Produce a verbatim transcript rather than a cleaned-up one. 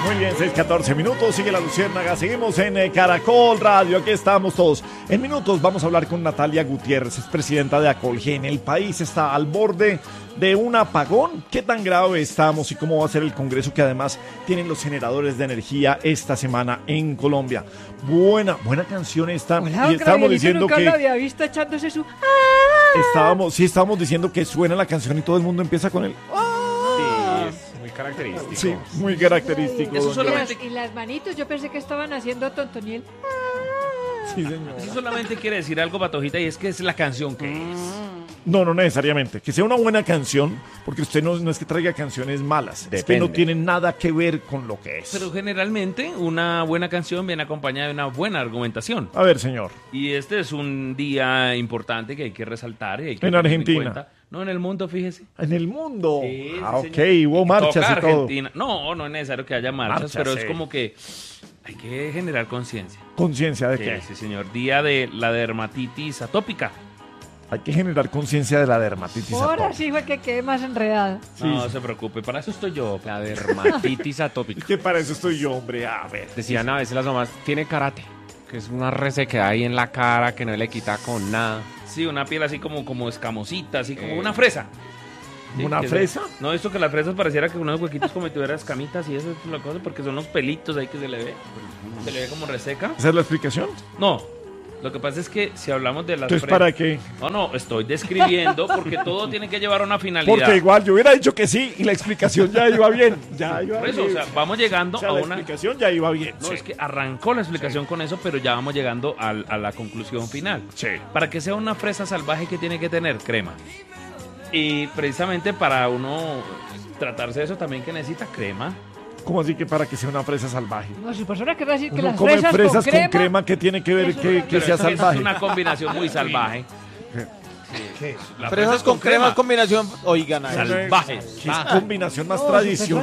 Muy bien, seis catorce minutos, sigue la Luciérnaga, seguimos en eh, Caracol Radio, aquí estamos todos. En minutos vamos a hablar con Natalia Gutiérrez, es presidenta de Acolgen. El país está al borde de un apagón. ¿Qué tan grave estamos y cómo va a ser el Congreso que además tienen los generadores de energía esta semana en Colombia? Buena, buena canción esta. Hola, y estábamos diciendo nunca que lo había visto echándose su... estábamos, sí estábamos diciendo que suena la canción y todo el mundo empieza con el característico. sí, muy característico. Eso solamente... Y las manitos, yo pensé que estaban haciendo tontoniel. Sí, señor. Eso solamente quiere decir algo, Patojita, y es que es la canción que es. No, no necesariamente. Que sea una buena canción, porque usted no, no es que traiga canciones malas. Depende. Es que no tiene nada que ver con lo que es. Pero generalmente una buena canción viene acompañada de una buena argumentación. A ver, señor. Y este es un día importante que hay que resaltar. Y hay que En tener Argentina. cuenta. No, en el mundo, fíjese. En el mundo. Sí, sí, ah, ok. señor. Hubo marchas Toca y todo. Argentina. No, no es necesario que haya marchas, Marchas, pero sí. es como que hay que generar conciencia. Conciencia de Sí, qué. sí, señor. Día de la dermatitis atópica. Hay que generar conciencia de la dermatitis Ahora atópica. sí fue que quede más enredado. Sí, No sí. se preocupe, para eso estoy yo. La dermatitis atópica. Que para eso estoy yo, hombre. A ver. Decían a veces las mamás, tiene karate, que es una resequedad ahí en la cara que no le quita con nada. Sí, una piel así como, como escamosita, así como Eh. una fresa. Sí, ¿Una que fresa? se- no, esto que las fresas pareciera que unos huequitos como si tuviera escamitas y eso es la cosa, porque son los pelitos ahí que se le ve. Se le ve como reseca. ¿Esa es la explicación? No, lo que pasa es que si hablamos de las Entonces, fresas... ¿para qué? No, no, estoy describiendo porque todo tiene que llevar a una finalidad. Porque igual yo hubiera dicho que sí y la explicación ya iba bien. Ya iba Por eso, bien. o sea, vamos llegando O sea, a la una... explicación ya iba bien. No, sí. es que arrancó la explicación con eso, pero ya vamos llegando al- a la conclusión final. Sí. Para que sea una fresa salvaje, que tiene que tener crema. Y precisamente para uno tratarse de eso también que necesita crema. ¿Cómo así que para que sea una fresa salvaje? No, si persona quiere decir que Uno las come fresas, fresas con con crema... crema, ¿qué tiene que ver Eso que, es- que Pero sea eso es- salvaje? Es una combinación muy salvaje. ¿Qué? Las Fresas con crema, combinación, oigan, a ver. Salvaje. ¿Qué es Ah. combinación más No, si tradicional?